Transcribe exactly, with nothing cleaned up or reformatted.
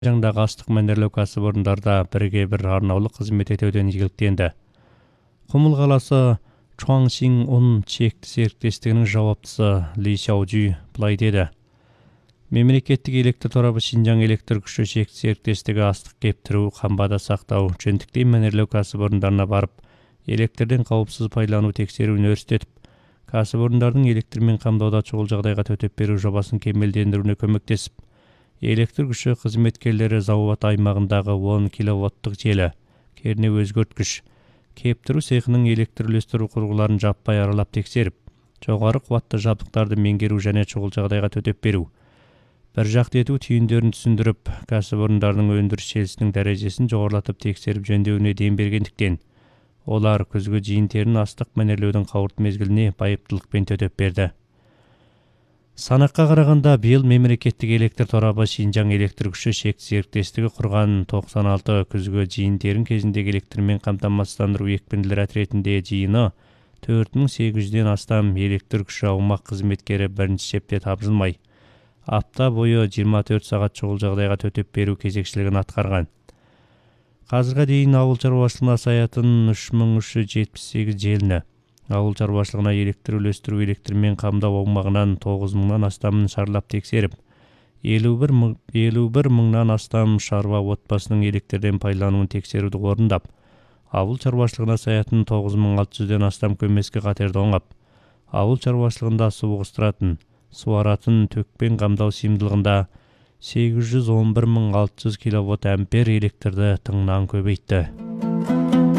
Жаңдағы астық мәнерлеу кәсіпорындарда бірге бір арнаулы қызмет етуден игіліктенді. Құмыл қаласы Чуаңсин ұн шекті серіктестігінің жауаптысы Ли Сяожи былай деді. Мемлекеттік электр торабы Шинжаң электр күші шекті серіктестігі астық кептіру, қамбада сақтау, жөнтіктей мәнерлеу кәсіпорындарына барып, электрден қауіпсіз пайдалану тексеруін өрістетіп, кәсіпорындардың электрмен қамдауда шұғыл жағдайға төтеп беру жобасын кемелдендіруіне көмектесіп, электр күші қызметкерлері зауыт аймағындағы он киловаттық желі, кернеу өзгерткіш, кептіру цехының электр үлестіру құрылғыларын жаппай аралап тексеріп, жоғары қуатты жабдықтарды меңгеру және шұғыл жағдайға төтеп беру, бір жақты ету түйіндерін түсіндіріп, кәсіпорындардың өндіріс желісінің дәрежесін жоғарылатып тексеріп жөндеуіне дем бергендіктен, олар күзгі жиын-терін астық мәнерлеудің қауырт мезгіліне байыптылықпен төтеп берді. Санаққа қарағанда биыл мемлекеттік электр торабы Шинжаң электр күші шекті серіктестігі құрған тоқсан алты күзгі жиын-терін кезіндегі электрмен қамтамасыздандыру екпінділер әтіретінде жиыны төрт мың сегіз жүзден астам электр күші аумақ қызметкері бірінші шепте тапжылмай, апта бойы жиырма төрт сағат шұғыл жағдайға төтеп беру кезекшілігін атқарған. Қазірге дейін ауыл шаруашылығына саятын үш мың үш жүз жетпіс сегіз желіні, ауыл шаруашылығына электр үлестіру электрмен қамдау аумағынан тоғыз мыңнан астамын шарлап тексеріп, елу бір мыңнан астам шаруа отбасының электрден пайдалануын тексеруді орындап, ауыл шаруашылығына саятын тоғыз мың алты жүзден астам көмескі қатерді оңап, ауыл шаруашылығында су ығыстыратын, суаратын төкпен қамдау сыйымдылығында сегіз жүз он бір мың алты жүз киловатт ампер электрді тыңнан көбейтті.